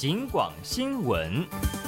警广新闻。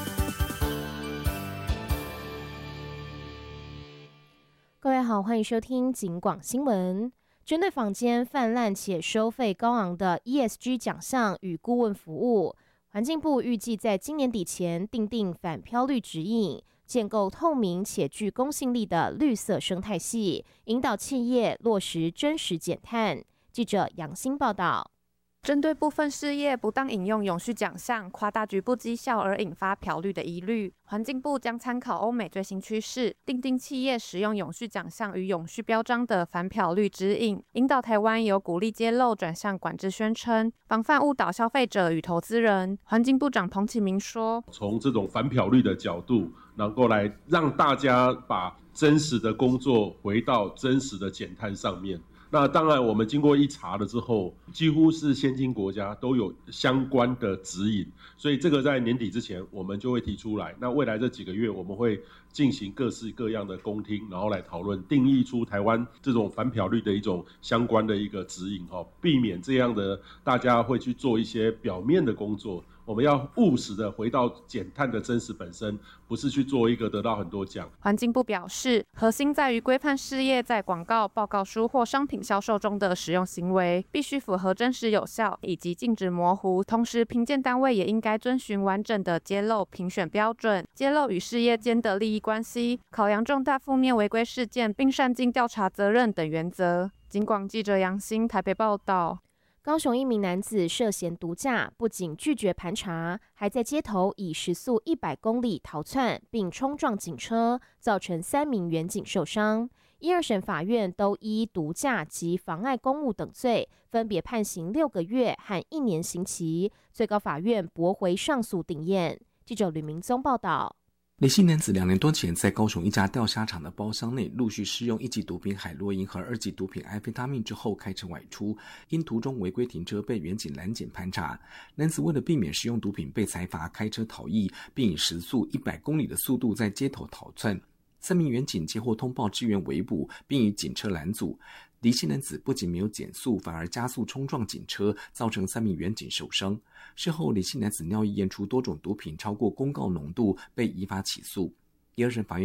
各位好，欢迎收听警广新闻。针对坊间泛滥且收费高昂的 ESG 奖项与顾问服务，环境部预计在今年底前订定反漂绿指引，建构透明且具公信力的绿色生态系，引导企业落实真实减碳。记者杨欣报道。 针对部分事业不当引用永续奖项，夸大局部绩效而引发漂绿的疑虑，环境部将参考欧美最新趋势，订定企业使用永续奖项与永续标章的反漂绿指引，引导台湾由鼓励揭露转向管制宣称，防范误导消费者与投资人。环境部长彭启明说， 从这种反漂绿的角度，能够来让大家把真实的工作回到真实的减碳上面。那当然我们经过一查了之后，几乎是先进国家都有相关的指引，所以这个在年底之前我们就会提出来。那未来这几个月我们会进行各式各样的公听，然后来讨论定义出台湾这种反漂绿的一种相关的一个指引，避免这样的大家会去做一些表面的工作。我们要务实的回到减碳的真实本身，不是去做一个得到很多奖。 环境部表示，核心在于规范事业在广告、报告书或商品销售中的使用行为，必须符合真实有效以及禁止模糊。同时，评鉴单位也应该遵循完整的揭露评选标准，揭露与事业间的利益关系，考量重大负面违规事件，并善尽调查责任等原则。警广记者杨欣台北报道。 高雄一名男子涉嫌毒驾，不仅拒绝盘查，还在街头以时速100公里逃窜，并冲撞警车，造成3名员警受伤。1、2审法院都依毒驾及妨碍公务等罪，分别判刑6个月和1年刑期。最高法院驳回上诉定验。记者吕明宗报道。 李姓男子2年多前在高雄一家钓虾场的包厢内陆续试用1级毒品海洛因和2级毒品安非他命之后开车外出，因途中违规停车被员警拦检盘查。男子为了避免使用毒品被裁罚，开车逃逸，并以时速100公里的速度在街头逃窜。3名员警接获通报支援围捕，并以警车拦阻。李姓男子不仅没有减速，反而加速冲撞警车，造成3名员警受伤。事后，李姓男子尿液验出多种毒品超过公告浓度，被依法起诉。1、2审法院